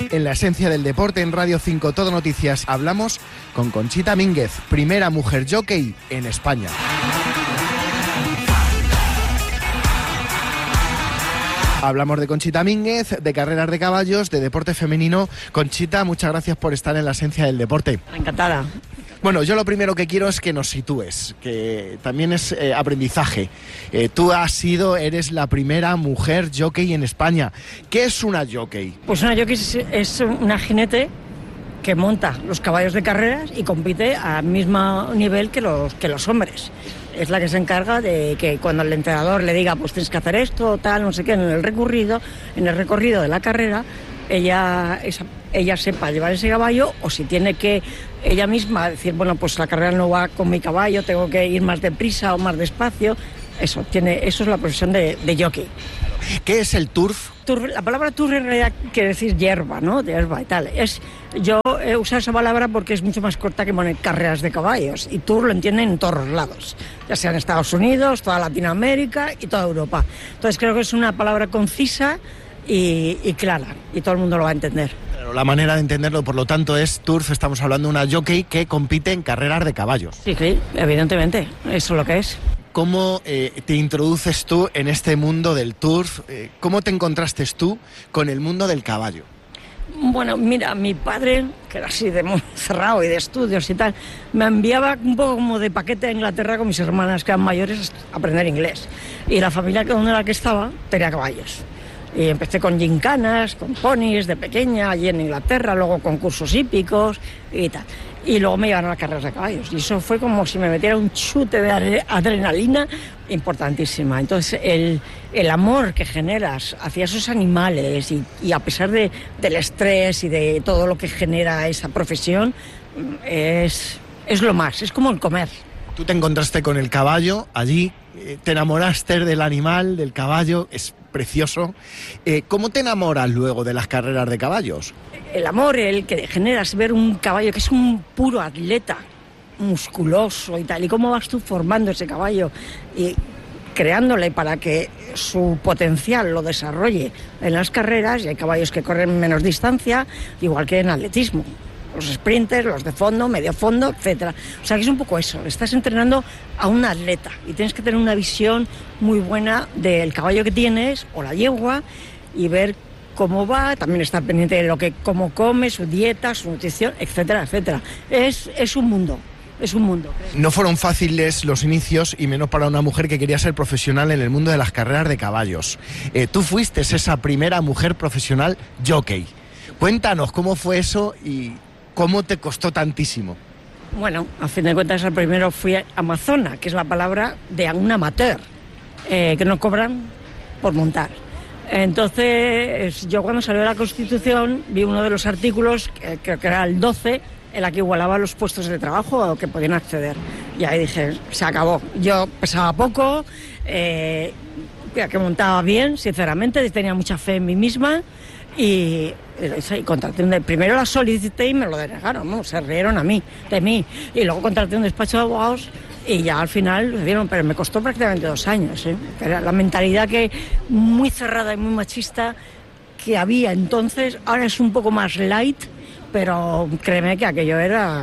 En la esencia del deporte, en Radio 5 Todo Noticias, hablamos con Conchita Mínguez, primera mujer jockey en España. Hablamos de Conchita Mínguez, de carreras de caballos, de deporte femenino. Conchita, muchas gracias por estar en la esencia del deporte. Encantada. Bueno, yo lo primero que quiero es que nos sitúes, que también es aprendizaje. Tú eres la primera mujer jockey en España. ¿Qué es una jockey? Pues una jockey es una jinete que monta los caballos de carreras y compite al mismo nivel que los hombres. Es la que se encarga de que cuando el entrenador le diga pues tienes que hacer esto, tal, no sé qué, en el recorrido de la carrera, ella sepa llevar ese caballo, o si tiene que ella misma decir, bueno, pues la carrera no va con mi caballo, tengo que ir más deprisa o más despacio. Eso es la profesión de jockey. ¿Qué es el turf? La palabra turf en realidad quiere decir hierba, ¿no? De hierba y tal. Yo he usado esa palabra porque es mucho más corta que poner carreras de caballos. Y turf lo entienden en todos los lados, ya sea en Estados Unidos, toda Latinoamérica y toda Europa. Entonces creo que es una palabra concisa y clara, y todo el mundo lo va a entender. Pero la manera de entenderlo, por lo tanto, es turf. Estamos hablando de una jockey que compite en carreras de caballos. Sí, evidentemente, eso es lo que es. ¿Cómo te introduces tú en este mundo del turf? ¿Cómo te encontraste tú con el mundo del caballo? Bueno, mira, mi padre, que era así de muy cerrado y de estudios y tal, me enviaba un poco como de paquete a Inglaterra con mis hermanas que eran mayores a aprender inglés. Y la familia donde la que estaba tenía caballos. Y empecé con gincanas, con ponis de pequeña, allí en Inglaterra, luego con cursos hípicos y tal. Y luego me llevaron a carreras de caballos. Y eso fue como si me metiera un chute de adrenalina importantísima. Entonces, el amor que generas hacia esos animales y a pesar del estrés y de todo lo que genera esa profesión, es lo más, es como el comer. Tú te encontraste con el caballo allí, te enamoraste del animal, del caballo, es precioso. ¿Cómo te enamoras luego de las carreras de caballos? El amor, el que generas ver un caballo que es un puro atleta, musculoso y tal, y cómo vas tú formando ese caballo y creándole para que su potencial lo desarrolle en las carreras. Y hay caballos que corren menos distancia, igual que en atletismo. Los sprinters, los de fondo, medio fondo, etcétera. O sea que es un poco eso, estás entrenando a un atleta y tienes que tener una visión muy buena del caballo que tienes o la yegua y ver cómo va, también estar pendiente de cómo come, su dieta, su nutrición, etcétera, etcétera. Es un mundo. Es un mundo. No fueron fáciles los inicios, y menos para una mujer que quería ser profesional en el mundo de las carreras de caballos. Tú fuiste esa primera mujer profesional jockey. Cuéntanos cómo fue eso y cómo te costó tantísimo. Bueno, a fin de cuentas, al primero fui amazona, que es la palabra de un amateur, que no cobran por montar. Entonces, yo cuando salió la Constitución vi uno de los artículos, creo que era el 12, en la que igualaba los puestos de trabajo a los que podían acceder. Y ahí dije, se acabó. Yo pesaba poco, que montaba bien, sinceramente, tenía mucha fe en mí misma y contraté primero la solicité y me lo denegaron, ¿no? Se rieron de mí. Y luego contraté un despacho de abogados y ya al final lo dieron, pero me costó prácticamente 2 años, ¿eh? Era la mentalidad muy cerrada y muy machista que había entonces. Ahora es un poco más light, pero créeme que aquello era...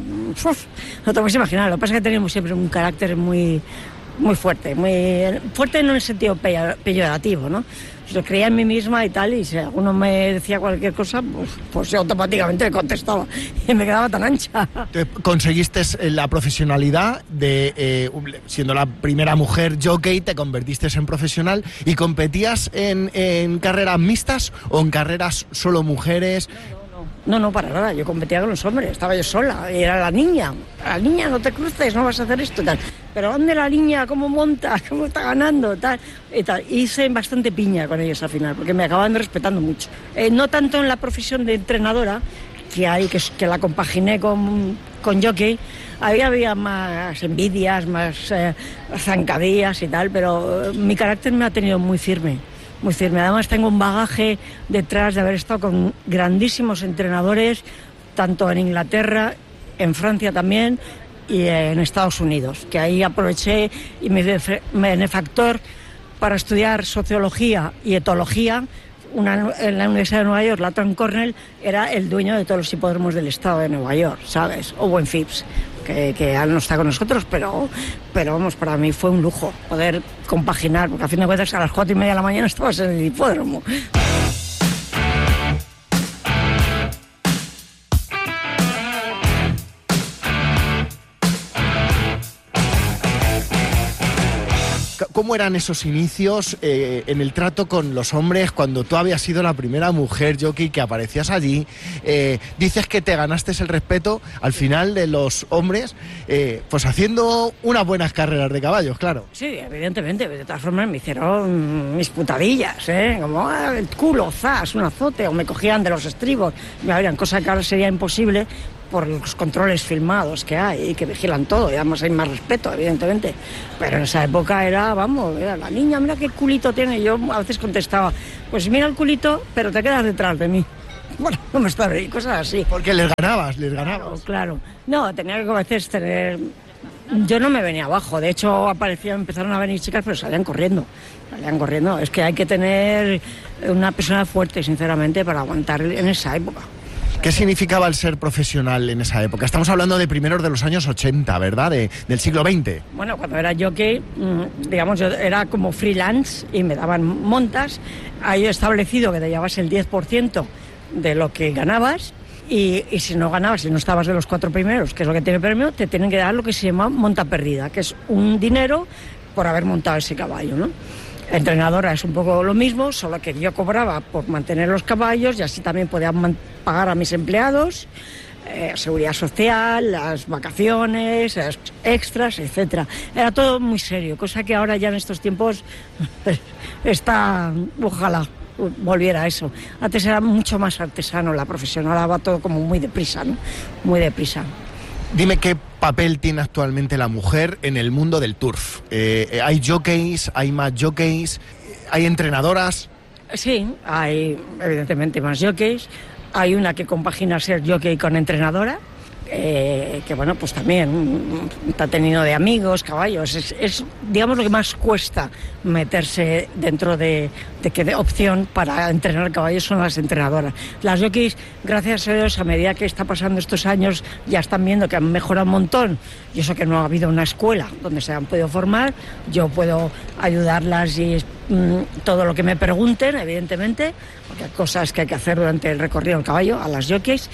no te puedes imaginar. Lo que pasa es que teníamos siempre un carácter muy fuerte, no en el sentido peyorativo, ¿no? Yo creía en mí misma y tal, y si alguno me decía cualquier cosa, pues yo automáticamente le contestaba y me quedaba tan ancha. Conseguiste la profesionalidad siendo la primera mujer jockey, te convertiste en profesional y competías en carreras mixtas o en carreras solo mujeres. No, para nada, yo competía con los hombres, estaba yo sola, y era la niña, no te cruces, no vas a hacer esto, tal. Pero ¿dónde la niña? ¿Cómo monta? ¿Cómo está ganando? Tal. Hice bastante piña con ellos al final, porque me acababan respetando mucho. No tanto en la profesión de entrenadora, que la compaginé con jockey, ahí había más envidias, más zancadillas y tal, pero mi carácter me ha tenido muy firme. Muy firme. Además tengo un bagaje detrás de haber estado con grandísimos entrenadores, tanto en Inglaterra, en Francia también y en Estados Unidos, que ahí aproveché y mi benefactor para estudiar sociología y etología una en la Universidad de Nueva York, la otra en Cornell, era el dueño de todos los hipódromos del estado de Nueva York, ¿sabes? O en Phipps, que ya no está con nosotros, pero vamos, para mí fue un lujo poder compaginar, porque a fin de cuentas a las 4:30 de la mañana estabas en el hipódromo. ¿Cómo eran esos inicios en el trato con los hombres cuando tú habías sido la primera mujer jockey que aparecías allí? Dices que te ganaste el respeto al final de los hombres, pues haciendo unas buenas carreras de caballos, claro. Sí, evidentemente, de todas formas me hicieron mis putadillas, como el culo, zas, un azote, o me cogían de los estribos, me abrían, cosa que ahora sería imposible por los controles filmados que hay y que vigilan todo, y además hay más respeto, evidentemente. Pero en esa época era la niña, mira qué culito tiene. Y yo a veces contestaba, pues mira el culito, pero te quedas detrás de mí. Bueno, no me está bien, cosas así. Porque les ganabas. Claro. No, tenía que a veces tener... Yo no me venía abajo, de hecho empezaron a venir chicas, pero salían corriendo. Es que hay que tener una persona fuerte, sinceramente, para aguantar en esa época. ¿Qué significaba el ser profesional en esa época? Estamos hablando de primeros de los años 80, ¿verdad? Del siglo XX. Bueno, cuando era jockey, digamos, yo era como freelance y me daban montas. Ahí he establecido que te llevabas el 10% de lo que ganabas y si no ganabas, si no estabas de los 4 primeros, que es lo que tiene premio, te tienen que dar lo que se llama monta perdida, que es un dinero por haber montado ese caballo, ¿no? Entrenadora es un poco lo mismo, solo que yo cobraba por mantener los caballos y así también podía pagar a mis empleados, seguridad social, las vacaciones, extras, etcétera. Era todo muy serio, cosa que ahora ya en estos tiempos ojalá volviera a eso. Antes era mucho más artesano la profesión, ahora va todo como muy deprisa, ¿no? Muy deprisa. Dime qué papel tiene actualmente la mujer en el mundo del turf. ¿Hay jockeys, hay más jockeys, hay entrenadoras? Sí, hay evidentemente más jockeys. Hay una que compagina ser jockey con entrenadora, que bueno, pues también está tenido de amigos, caballos. Es digamos lo que más cuesta meterse dentro de qué opción para entrenar caballos son las entrenadoras. Las jockeys, gracias a Dios, a medida que está pasando estos años, ya están viendo que han mejorado un montón. Y eso que no ha habido una escuela donde se han podido formar, yo puedo ayudarlas y todo lo que me pregunten, evidentemente, porque hay cosas que hay que hacer durante el recorrido del caballo a las jockeys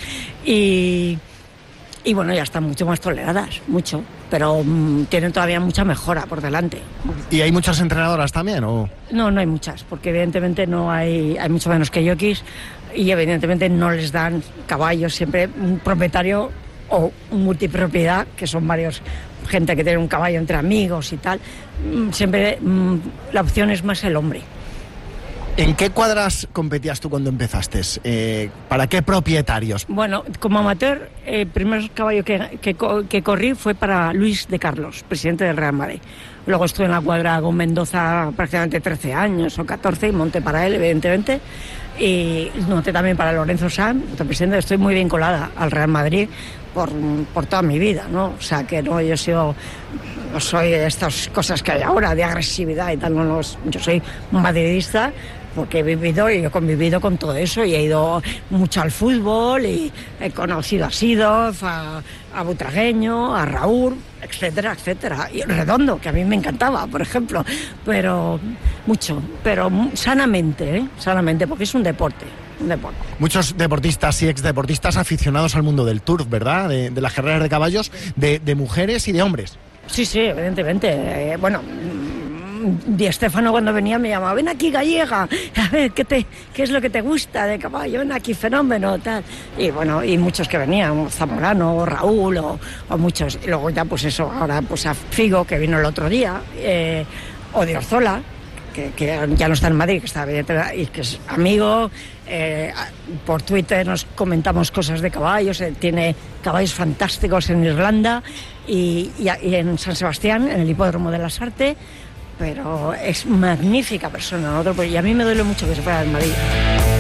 y bueno, ya están mucho más toleradas, mucho, pero tienen todavía mucha mejora por delante. ¿Y hay muchas entrenadoras también, o...? No hay muchas, porque evidentemente no hay mucho menos que jockeys y evidentemente no les dan caballos, siempre un propietario o un multipropiedad, que son varios, gente que tiene un caballo entre amigos y tal, siempre la opción es más el hombre. ¿En qué cuadras competías tú cuando empezaste? ¿Para qué propietarios? Bueno, como amateur, el primer caballo que corrí fue para Luis de Carlos, presidente del Real Madrid. Luego estuve en la cuadra con Mendoza prácticamente 13 años o 14 y monté para él, evidentemente. Y monté también para Lorenzo Sanz, otro presidente. Estoy muy vinculada al Real Madrid por toda mi vida, ¿no? O sea, que no, no soy de estas cosas que hay ahora, de agresividad y tal. Yo soy madridista porque he vivido y he convivido con todo eso y he ido mucho al fútbol y he conocido a Sidorf, a Butragueño, a Raúl, etcétera, etcétera. Y Redondo, que a mí me encantaba, por ejemplo, pero sanamente, sanamente, porque es un deporte. Muchos deportistas y exdeportistas aficionados al mundo del turf, ¿verdad? De las carreras de caballos, de mujeres y de hombres. Sí, evidentemente. Di Stéfano cuando venía me llamaba, ven aquí gallega, a ver qué es lo que te gusta de caballo, ven aquí fenómeno, tal. Y bueno, y muchos que venían, Zamorano, Raúl o muchos. Y luego ya pues eso, ahora pues a Figo, que vino el otro día, o de Orzola, que ya no está en Madrid, que está y que es amigo. Por Twitter nos comentamos cosas de caballos, tiene caballos fantásticos en Irlanda y en San Sebastián, en el hipódromo de las Artes, pero es magnífica persona, y a mí me duele mucho que se fuera del Madrid.